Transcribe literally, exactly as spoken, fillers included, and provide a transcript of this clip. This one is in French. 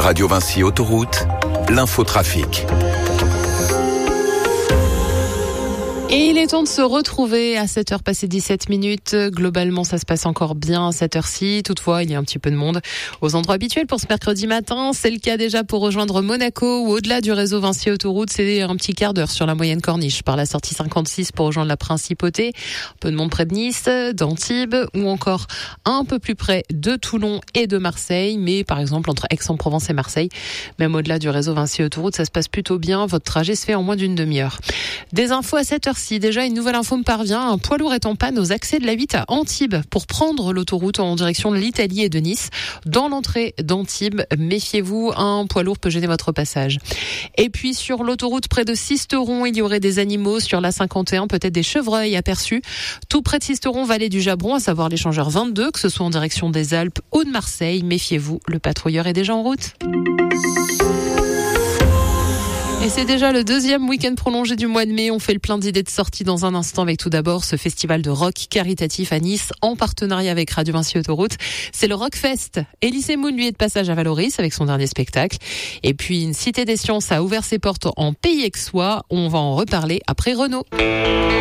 Radio Vinci Autoroute, l'infotrafic. Et il est temps de se retrouver à sept heures passées dix-sept minutes. Globalement, ça se passe encore bien à cette heure-ci. Toutefois, il y a un petit peu de monde aux endroits habituels pour ce mercredi matin. C'est le cas déjà pour rejoindre Monaco ou au-delà du réseau Vinci Autoroute. C'est un petit quart d'heure sur la moyenne corniche par la sortie cinquante-six pour rejoindre la Principauté. Un peu de monde près de Nice, d'Antibes ou encore un peu plus près de Toulon et de Marseille. Mais par exemple, entre Aix-en-Provence et Marseille, même au-delà du réseau Vinci Autoroute, ça se passe plutôt bien. Votre trajet se fait en moins d'une demi-heure. Des infos à cette heure. Si déjà une nouvelle info me parvient, un poids lourd est en panne aux accès de l'A huit à Antibes pour prendre l'autoroute en direction de l'Italie et de Nice. Dans l'entrée d'Antibes, méfiez-vous, un poids lourd peut gêner votre passage. Et puis sur l'autoroute près de Sisteron, il y aurait des animaux sur la cinquante et un, peut-être des chevreuils aperçus. Tout près de Sisteron, vallée du Jabron, à savoir l'échangeur vingt-deux, que ce soit en direction des Alpes ou de Marseille. Méfiez-vous, le patrouilleur est déjà en route. Et c'est déjà le deuxième week-end prolongé du mois de mai. On fait le plein d'idées de sortie dans un instant avec tout d'abord ce festival de rock caritatif à Nice en partenariat avec Radio Vinci Autoroute. C'est le Rockfest. Elise Moon, lui, est de passage à Valoris avec son dernier spectacle. Et puis une cité des sciences a ouvert ses portes en Pays Aixois. On va en reparler après Renaud.